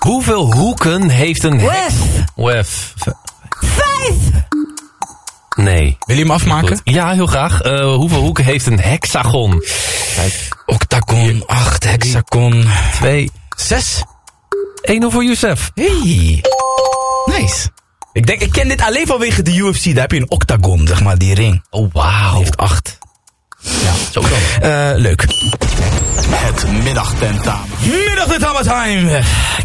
Hoeveel hoeken heeft een Wef. 5! Nee. Wil je hem afmaken? Goed. Ja, heel graag. Hoeveel hoeken heeft een hexagon? Octagon, 8, hexagon. 2, 6. 1 voor Youssef. Hey. Nice. Ik ken dit alleen vanwege de UFC. Daar heb je een octagon, zeg maar, die ring. Oh, wauw. Heeft 8. Ja, zo dan. Leuk. Het middagtentamen. Middagtentamen time.